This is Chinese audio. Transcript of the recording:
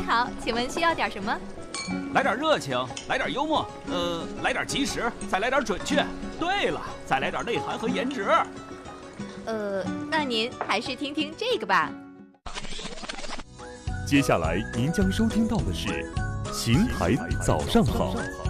好，请问需要点什么？ 来点热情，来点幽默，来点及时，再来点准确。对了，再来点内涵和颜值。 那您还是听听这个吧。 接下来您将收听到的是《邢台早上好》。